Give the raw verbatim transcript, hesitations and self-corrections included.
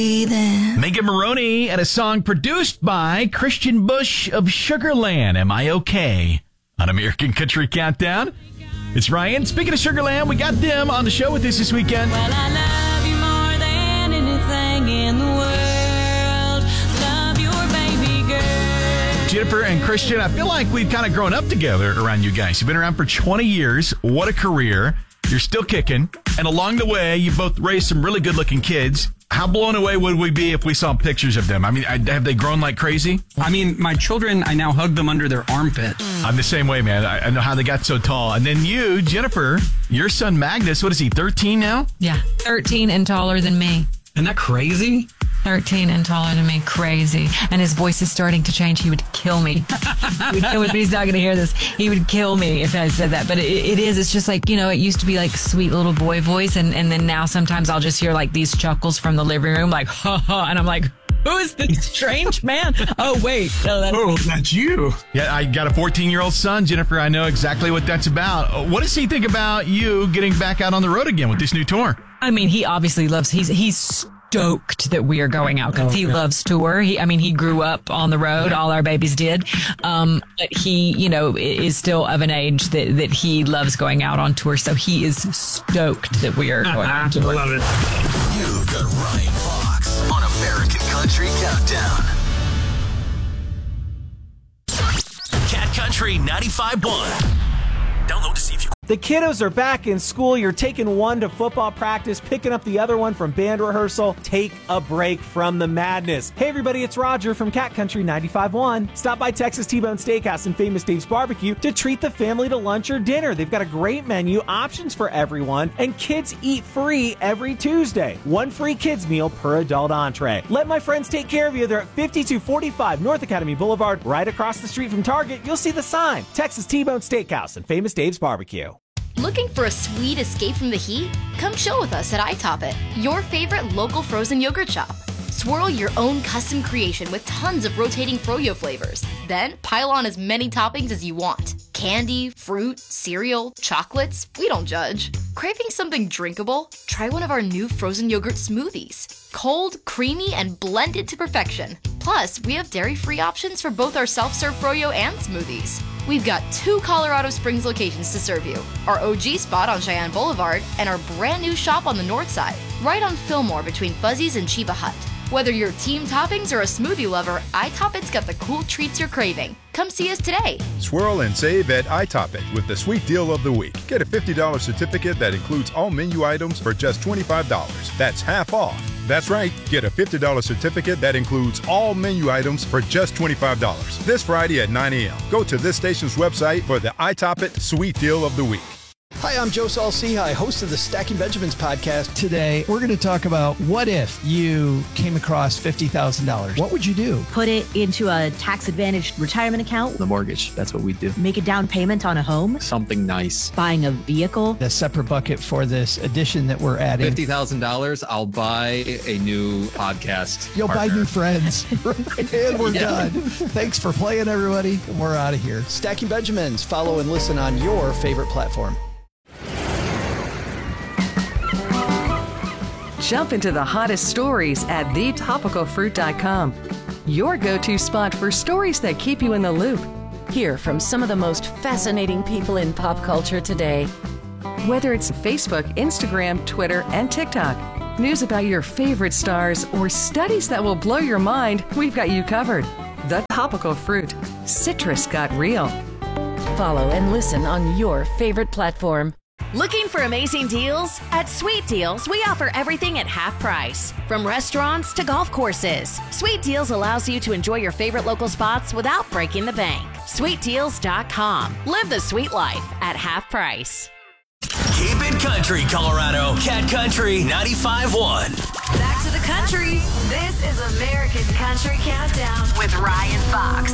Megan Maroney and a song produced by Christian Bush of Sugarland. Am I okay? On American Country Countdown. It's Ryan. Speaking of Sugarland, we got them on the show with us this weekend. Well, I love you more than anything in the world. Love your baby girl. Jennifer and Christian, I feel like we've kind of grown up together around you guys. You've been around for twenty years. What a career. You're still kicking. And along the way, you both raised some really good-looking kids. How blown away would we be if we saw pictures of them? I mean, have they grown like crazy? I mean, my children, I now hug them under their armpit. I'm the same way, man. I, I know how they got so tall. And then you, Jennifer, your son Magnus, what is he, thirteen now? Yeah, thirteen and taller than me. Isn't that crazy? thirteen and taller than me. Crazy. And his voice is starting to change. He would kill me. He would, he's not going to hear this. He would kill me if I said that. But it, it is. It's just like, you know, it used to be like sweet little boy voice. And, and then now sometimes I'll just hear like these chuckles from the living room, like, ha ha. And I'm like, who is this strange man? Oh, wait. No, that's oh, that's you. Yeah, I got a fourteen-year-old son, Jennifer. I know exactly what that's about. What does he think about you getting back out on the road again with this new tour? I mean, he obviously loves, he's, he's stoked that we are going out because oh, he yeah. loves tour. He, I mean, he grew up on the road. All our babies did. Um, but he, you know, is still of an age that, that he loves going out on tour. So he is stoked that we are going uh-huh. on tour. I love it. You've got Ryan Fox on American Country Countdown. Cat Country ninety-five point one. Download to see if you... The kiddos are back in school. You're taking one to football practice, picking up the other one from band rehearsal. Take a break from the madness. Hey, everybody, it's Roger from Cat Country ninety-five point one. Stop by Texas T-Bone Steakhouse and Famous Dave's Barbecue to treat the family to lunch or dinner. They've got a great menu, options for everyone, and kids eat free every Tuesday. One free kids meal per adult entree. Let my friends take care of you. They're at fifty-two forty-five North Academy Boulevard, right across the street from Target. You'll see the sign. Texas T-Bone Steakhouse and Famous Dave's Barbecue. Looking for a sweet escape from the heat? Come chill with us at iTop It, your favorite local frozen yogurt shop. Swirl your own custom creation with tons of rotating froyo flavors. Then pile on as many toppings as you want. Candy, fruit, cereal, chocolates, we don't judge. Craving something drinkable? Try one of our new frozen yogurt smoothies. Cold, creamy, and blended to perfection. Plus, we have dairy-free options for both our self-serve froyo and smoothies. We've got two Colorado Springs locations to serve you. Our O G spot on Cheyenne Boulevard and our brand new shop on the north side, right on Fillmore between Fuzzy's and Chiba Hut. Whether you're team toppings or a smoothie lover, iTop It's got the cool treats you're craving. Come see us today. Swirl and save at iTop It with the sweet deal of the week. Get a fifty dollars certificate that includes all menu items for just twenty-five dollars. That's half off. That's right. Get a fifty dollars certificate that includes all menu items for just twenty-five dollars. This Friday at nine a.m. Go to this station's website for the iTop It sweet deal of the week. Hi, I'm Joe Saul-Sehy, host of the Stacking Benjamins podcast. Today, we're going to talk about what if you came across fifty thousand dollars. What would you do? Put it into a tax-advantaged retirement account. The mortgage, that's what we do. Make a down payment on a home. Something nice. Buying a vehicle. A separate bucket for this addition that we're adding. fifty thousand dollars, I'll buy a new podcast You'll partner. buy new friends. And we're yeah. done. Thanks for playing, everybody. We're out of here. Stacking Benjamins. Follow and listen on your favorite platform. Jump into the hottest stories at the topical fruit dot com. Your go-to spot for stories that keep you in the loop. Hear from some of the most fascinating people in pop culture today. Whether it's Facebook, Instagram, Twitter, and TikTok, news about your favorite stars, or studies that will blow your mind, we've got you covered. The Topical Fruit. Citrus got real. Follow and listen on your favorite platform. Looking for amazing deals? At Sweet Deals, we offer everything at half price. From restaurants to golf courses, Sweet Deals allows you to enjoy your favorite local spots without breaking the bank. sweet deals dot com. Live the sweet life at half price. Keep it country, Colorado. Cat Country ninety-five point one. Back to the country. This is American Country Countdown with Ryan Fox.